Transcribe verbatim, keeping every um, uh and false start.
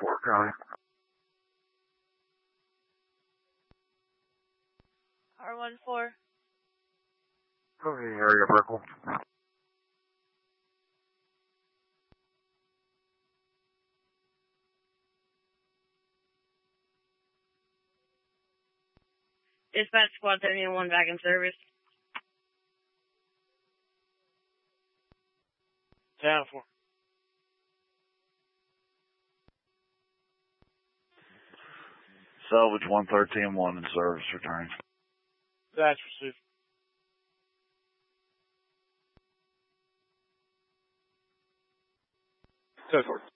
Fort County. R one four. Okay, area Brickell. Dispatch squad seventy-one back in service. ten four. Salvage one thirteen one in service returning. That's received. ten four.